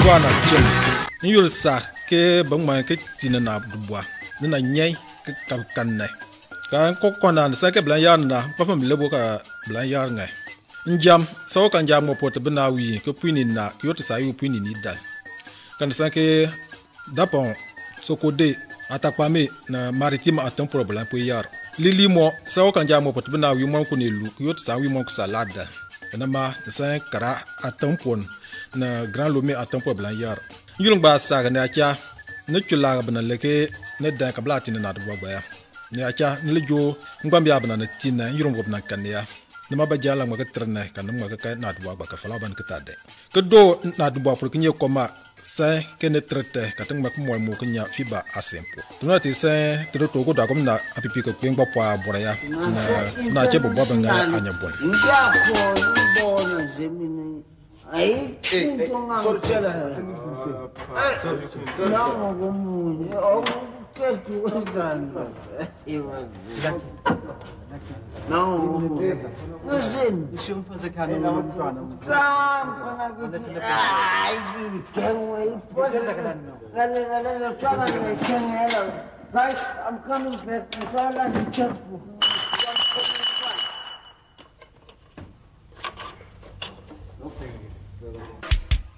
Buana Jim. You'll sa ke bangma ke tinana dubois. Nina nyai ke kanne. Kan kokona sa ke blan yarna pa fam lebo ka blan yarnga. Njam so kan jam mo pot bena wi ke puini na ke yoti sa yu puini ni dal. Kan sa ke dapon sokode atakpame na maritime aton problem po yar. Lili mo so kan jam mo pot bena wi mo ko ne lu ke yoti sa wi mo ko salada. Na ma sa kara aton pon na grand lomé aton problem yar. Yulung ba sa ga na kya ne chula bana leke ne da ka blati na do gba ya. Ne acha ne lejo ngbambia bana na tina yulung bobna kan ya. Nama ba jala ma ka trene kan ma ka na duwa ba ka fala ban ka tade ke do na duwa pour kinye koma sa ke ne trete ka tang ma ko mo kanya fiba asempo tuna ti sa to to go da kom na apipi ko kwen gba pa bora ya na che bo ba nga anya bon nja ko bo na zemini ai kunga sorchela na mo go mu o ke tu zanda não, listen. Guys, I'm coming back.